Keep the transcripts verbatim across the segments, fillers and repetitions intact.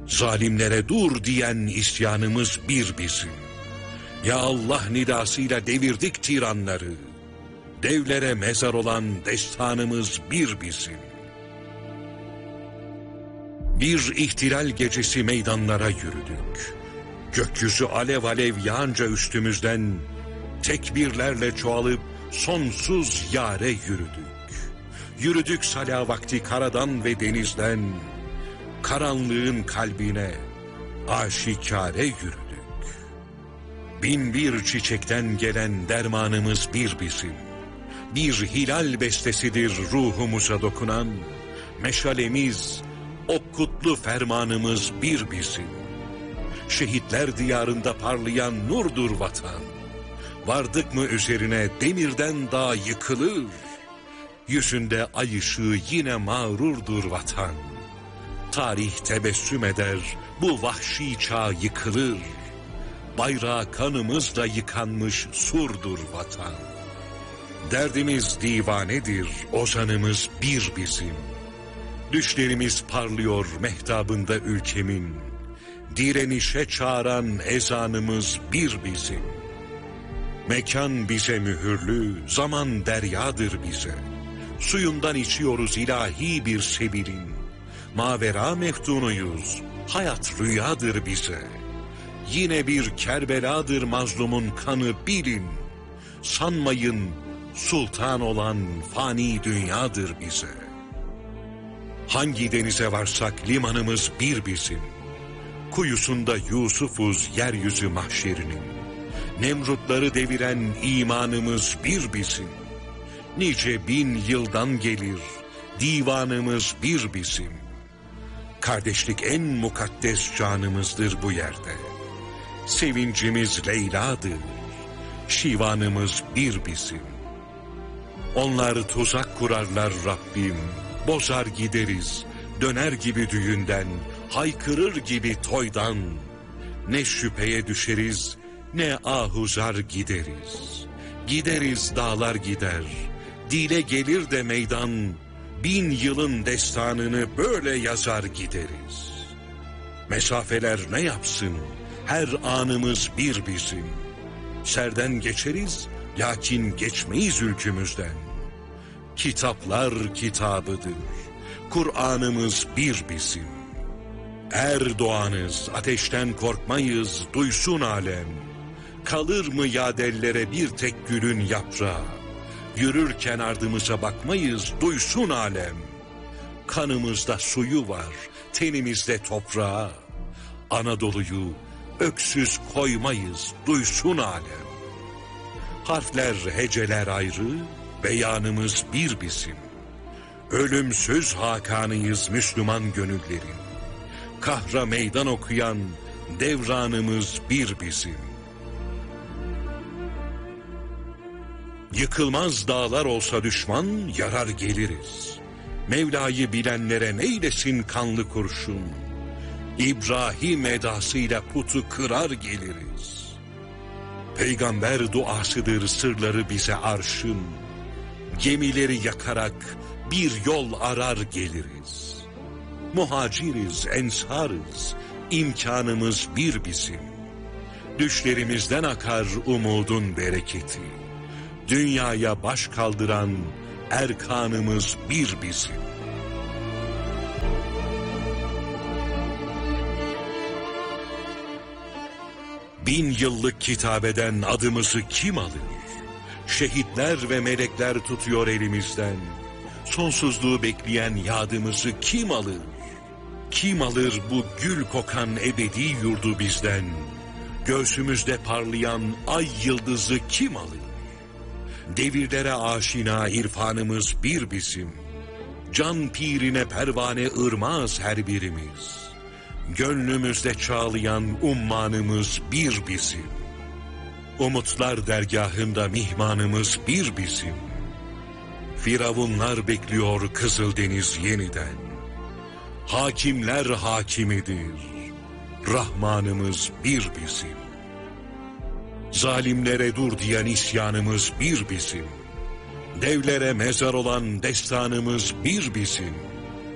Zalimlere dur diyen isyanımız bir bizim. Ya Allah nidasıyla devirdik tiranları. Devlere mezar olan destanımız bir bizim. Bir ihtilal gecesi meydanlara yürüdük. Gökyüzü alev alev yağınca üstümüzden tekbirlerle çoğalıp sonsuz yâre yürüdük. Yürüdük sala vakti karadan ve denizden, karanlığın kalbine aşikare yürüdük. Bin bir çiçekten gelen dermanımız bir bizim. Bir hilal bestesidir ruhumuza dokunan, meşalemiz, o kutlu fermanımız bir bizim. Şehitler diyarında parlayan nurdur vatan. Vardık mı üzerine demirden dağ yıkılır. Yüzünde ay ışığı yine mağrurdur vatan. Tarih tebessüm eder, bu vahşi çağ yıkılır. Bayrağı kanımızla yıkanmış surdur vatan. Derdimiz divanedir, ozanımız bir bizim. Düşlerimiz parlıyor mehtabında ülkemin. Direnişe çağıran ezanımız bir bizim. Mekan bize mühürlü, zaman deryadır bize. Suyundan içiyoruz ilahi bir sebilin. Mavera meftunuyuz, hayat rüyadır bize. Yine bir Kerbeladır mazlumun kanı bilin. Sanmayın sultan olan fani dünyadır bize. Hangi denize varsak limanımız bir bizim. Kuyusunda Yusuf'uz yeryüzü mahşerinin. Nemrutları deviren imanımız bir bizim. Nice bin yıldan gelir divanımız bir bizim. Kardeşlik en mukaddes canımızdır bu yerde. Sevincimiz Leyla'dır, şivanımız bir bizim. Onlar tuzak kurarlar Rabbim, bozar gideriz, döner gibi düğünden, haykırır gibi toydan. Ne şüpheye düşeriz, ne ahuzar gideriz. Gideriz dağlar gider, dile gelir de meydan, bin yılın destanını böyle yazar gideriz. Mesafeler ne yapsın, her anımız bir bizim. Serden geçeriz, lakin geçmeyiz ülkümüzden. Kitaplar kitabıdır, Kur'an'ımız bir bizim. Er doğanız, ateşten korkmayız, duysun alem. Kalır mı yadellere bir tek gülün yaprağı? Yürürken ardımıza bakmayız, duysun alem. Kanımızda suyu var, tenimizde toprağı. Anadolu'yu öksüz koymayız, duysun alem. Harfler, heceler ayrı, beyanımız bir bizim. Ölümsüz hakanıyız Müslüman gönüllerin. Kahra meydan okuyan devranımız bir bizim. Yıkılmaz dağlar olsa düşman yarar geliriz. Mevla'yı bilenlere neylesin kanlı kurşun. İbrahim edasıyla putu kırar geliriz. Peygamber duasıdır sırları bize arşın. Gemileri yakarak bir yol arar geliriz. Muhaciriz, ensarız, imkanımız bir bizim. Düşlerimizden akar umudun bereketi. Dünyaya baş kaldıran erkanımız bir bizim. Bin yıllık kitabeden adımızı kim alır? Şehitler ve melekler tutuyor elimizden. Sonsuzluğu bekleyen yadımızı kim alır? Kim alır bu gül kokan ebedi yurdu bizden? Göğsümüzde parlayan ay yıldızı kim alır? Devirlere aşina irfanımız bir bizim. Can pirine pervane ırmaz her birimiz. Gönlümüzde çağlayan ummanımız bir bizim. Umutlar dergahında mihmanımız bir bizim. Firavunlar bekliyor Kızıldeniz yeniden. Hakimler hakimidir, Rahmanımız bir bizim. Zalimlere dur diyen isyanımız bir bizim. Devlere mezar olan destanımız bir bizim.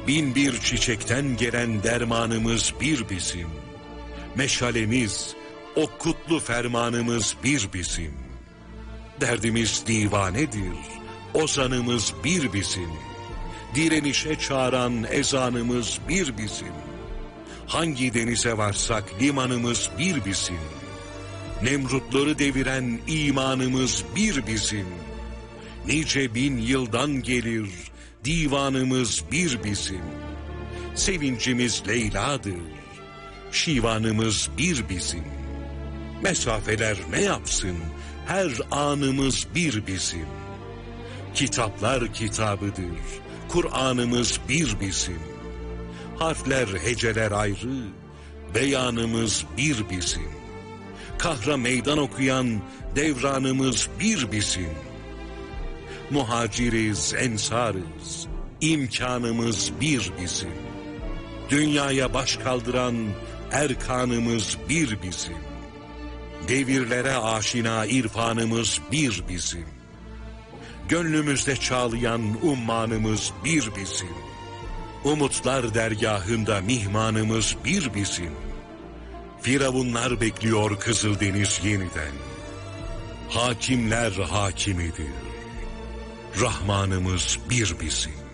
Bin bir çiçekten gelen dermanımız bir bizim. Meşalemiz, o kutlu fermanımız bir bizim. Derdimiz divanedir, ozanımız bir bizim. Direnişe çağıran ezanımız bir bizim. Hangi denize varsak limanımız bir bizim. Nemrutları deviren imanımız bir bizim. Nice bin yıldan gelir divanımız bir bizim. Sevincimiz Leyla'dır, şivanımız bir bizim. Mesafeler ne yapsın, her anımız bir bizim. Kitaplar kitabıdır, Kur'an'ımız bir bizim. Harfler, heceler ayrı, beyanımız bir bizim. Kahra meydan okuyan devranımız bir bizim. Muhaciriz, ensarız, imkanımız bir bizim. Dünyaya baş kaldıran erkanımız bir bizim. Devirlere aşina irfanımız bir bizim. Gönlümüzde çağlayan ummanımız bir bizim. Umutlar dergahında mihmanımız bir bizim. Firavunlar bekliyor Kızıldeniz yeniden. Hakimler hakimidir. Rahmanımız bir bizim.